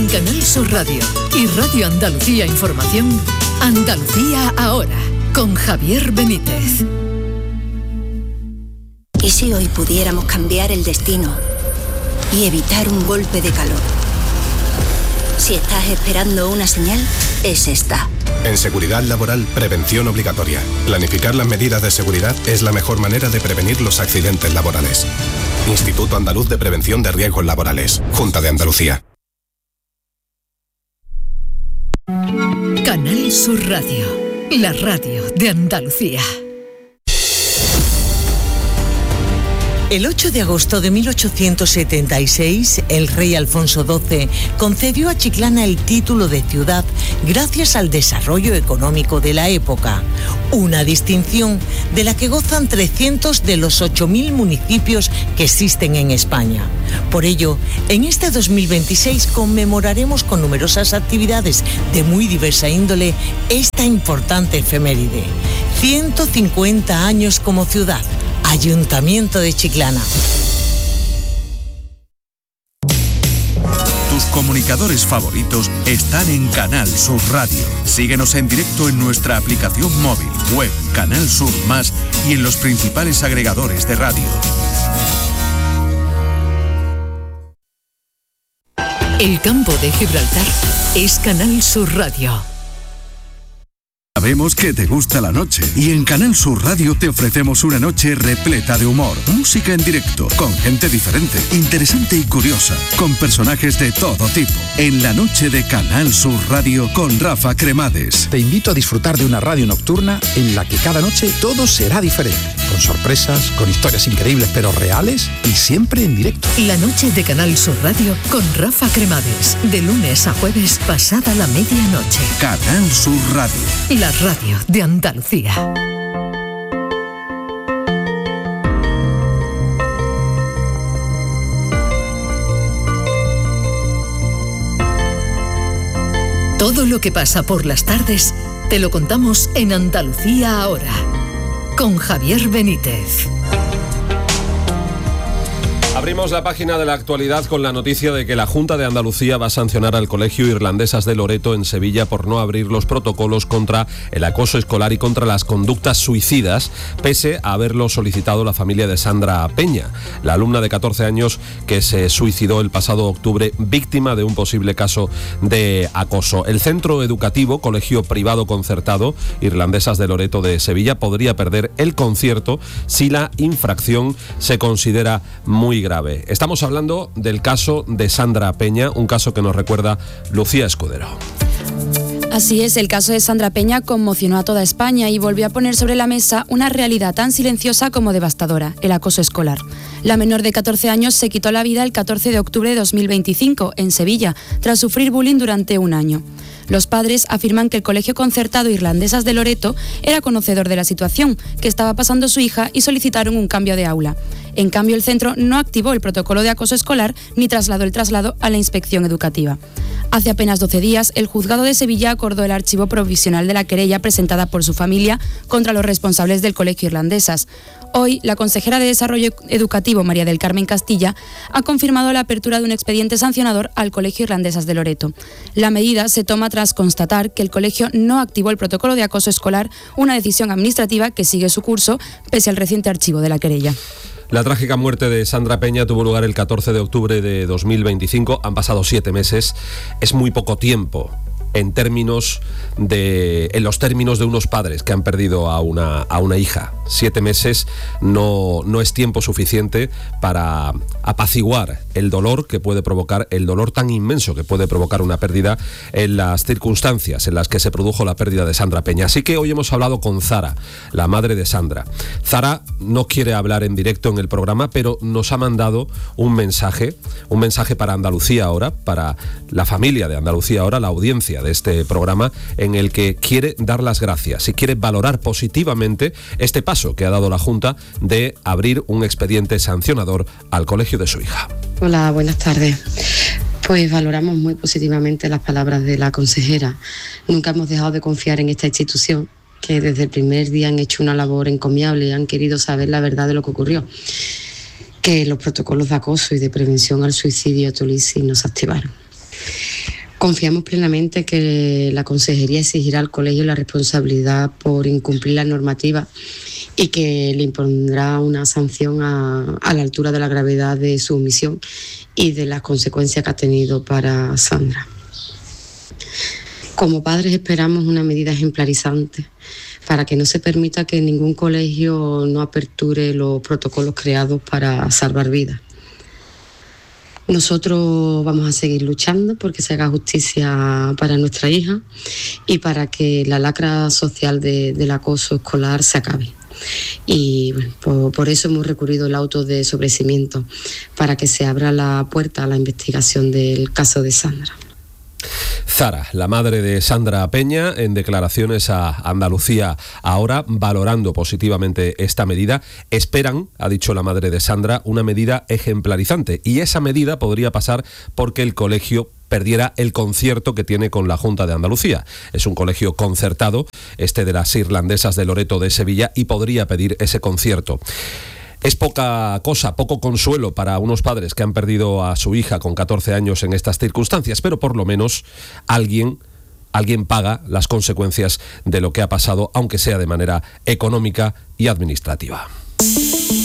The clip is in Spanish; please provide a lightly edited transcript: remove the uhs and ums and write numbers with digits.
En Canal Sur Radio y Radio Andalucía Información, Andalucía Ahora, con Javier Benítez. ¿Y si hoy pudiéramos cambiar el destino y evitar un golpe de calor? Si estás esperando una señal, es esta. En seguridad laboral, prevención obligatoria. Planificar las medidas de seguridad es la mejor manera de prevenir los accidentes laborales. Instituto Andaluz de Prevención de Riesgos Laborales. Junta de Andalucía. Canal Sur Radio, la radio de Andalucía. El 8 de agosto de 1876, el rey Alfonso XII concedió a Chiclana el título de ciudad gracias al desarrollo económico de la época, una distinción de la que gozan 300 de los 8.000 municipios que existen en España. Por ello, en este 2026 conmemoraremos con numerosas actividades de muy diversa índole esta importante efeméride. 150 años como ciudad. Ayuntamiento de Chiclana. Tus comunicadores favoritos están en Canal Sur Radio. Síguenos en directo en nuestra aplicación móvil, web, Canal Sur Más y en los principales agregadores de radio. El campo de Gibraltar es Canal Sur Radio. Sabemos que te gusta la noche y en Canal Sur Radio te ofrecemos una noche repleta de humor, música en directo, con gente diferente, interesante y curiosa, con personajes de todo tipo. En la noche de Canal Sur Radio con Rafa Cremades. Te invito a disfrutar de una radio nocturna en la que cada noche todo será diferente, con sorpresas, con historias increíbles pero reales y siempre en directo. La noche de Canal Sur Radio con Rafa Cremades, de lunes a jueves pasada la medianoche. Canal Sur Radio. La radio de Andalucía. Todo lo que pasa por las tardes te lo contamos en Andalucía Ahora, con Javier Benítez. Abrimos la página de la actualidad con la noticia de que la Junta de Andalucía va a sancionar al Colegio Irlandesas de Loreto en Sevilla por no abrir los protocolos contra el acoso escolar y contra las conductas suicidas, pese a haberlo solicitado la familia de Sandra Peña, la alumna de 14 años que se suicidó el pasado octubre víctima de un posible caso de acoso. El centro educativo, colegio privado concertado, Irlandesas de Loreto de Sevilla, podría perder el concierto si la infracción se considera muy grave. Estamos hablando del caso de Sandra Peña, un caso que nos recuerda Lucía Escudero. Así es, el caso de Sandra Peña conmocionó a toda España y volvió a poner sobre la mesa una realidad tan silenciosa como devastadora, el acoso escolar. La menor de 14 años se quitó la vida el 14 de octubre de 2025 en Sevilla, tras sufrir bullying durante un año. Los padres afirman que el colegio concertado Irlandesas de Loreto era conocedor de la situación que estaba pasando su hija y solicitaron un cambio de aula. En cambio, el centro no activó el protocolo de acoso escolar ni trasladó el traslado a la inspección educativa. Hace apenas 12 días, el juzgado de Sevilla acordó el archivo provisional de la querella presentada por su familia contra los responsables del colegio Irlandesas. Hoy, la consejera de Desarrollo Educativo, María del Carmen Castilla, ha confirmado la apertura de un expediente sancionador al colegio Irlandesas de Loreto. La medida se toma tras constatar que el colegio no activó el protocolo de acoso escolar, una decisión administrativa que sigue su curso pese al reciente archivo de la querella. La trágica muerte de Sandra Peña tuvo lugar el 14 de octubre de 2025. Han pasado 7 meses. Es muy poco tiempo en los términos de unos padres que han perdido a una hija. 7 meses no es tiempo suficiente para apaciguar el dolor que puede provocar, el dolor tan inmenso que puede provocar una pérdida en las circunstancias en las que se produjo la pérdida de Sandra Peña. Así que hoy hemos hablado con Zara, la madre de Sandra. Zara no quiere hablar en directo en el programa, pero nos ha mandado un mensaje para Andalucía Ahora, para la familia de Andalucía Ahora, la audiencia de este programa, en el que quiere dar las gracias y quiere valorar positivamente este paso que ha dado la Junta de abrir un expediente sancionador al colegio de su hija. Hola, buenas tardes. Pues valoramos muy positivamente las palabras de la consejera. Nunca hemos dejado de confiar en esta institución, que desde el primer día han hecho una labor encomiable y han querido saber la verdad de lo que ocurrió. Que los protocolos de acoso y de prevención al suicidio Tolisi no se activaron. Confiamos plenamente que la Consejería exigirá al colegio la responsabilidad por incumplir la normativa y que le impondrá una sanción a la altura de la gravedad de su omisión y de las consecuencias que ha tenido para Sandra. Como padres esperamos una medida ejemplarizante para que no se permita que ningún colegio no aperture los protocolos creados para salvar vidas. Nosotros vamos a seguir luchando porque se haga justicia para nuestra hija y para que la lacra social del acoso escolar se acabe. Y bueno, por eso hemos recurrido al auto de sobreseimiento, para que se abra la puerta a la investigación del caso de Sandra. Zara, la madre de Sandra Peña, en declaraciones a Andalucía Ahora, valorando positivamente esta medida. Esperan, ha dicho la madre de Sandra, una medida ejemplarizante, y esa medida podría pasar porque el colegio perdiera el concierto que tiene con la Junta de Andalucía. Es un colegio concertado, este de las Irlandesas de Loreto de Sevilla, y podría pedir ese concierto. Es poca cosa, poco consuelo para unos padres que han perdido a su hija con 14 años en estas circunstancias, pero por lo menos alguien paga las consecuencias de lo que ha pasado, aunque sea de manera económica y administrativa.